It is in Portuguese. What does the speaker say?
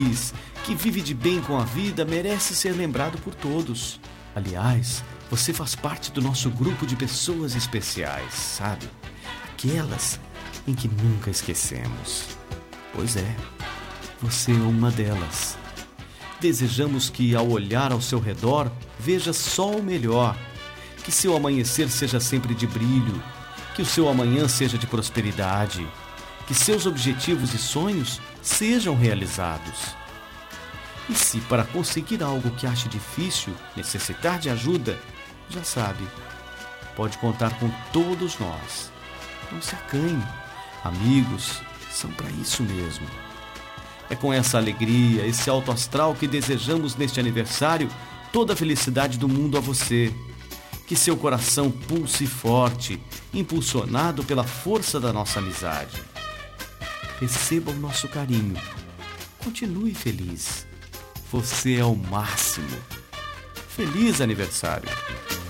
que vive de bem com a vida, merece ser lembrado por todos. Aliás, você faz parte do nosso grupo de pessoas especiais, sabe? Aquelas em que nunca esquecemos. Pois é, você é uma delas. Desejamos que, ao olhar ao seu redor, veja só o melhor. Que seu amanhecer seja sempre de brilho. Que o seu amanhã seja de prosperidade. Que seus objetivos e sonhos sejam realizados. E se, para conseguir algo que ache difícil, necessitar de ajuda, já sabe, pode contar com todos nós. Não se acanhe. Amigos são para isso mesmo. É com essa alegria, esse alto astral que desejamos neste aniversário toda a felicidade do mundo a você. Que seu coração pulse forte, impulsionado pela força da nossa amizade. Receba o nosso carinho. Continue feliz. Você é o máximo. Feliz aniversário!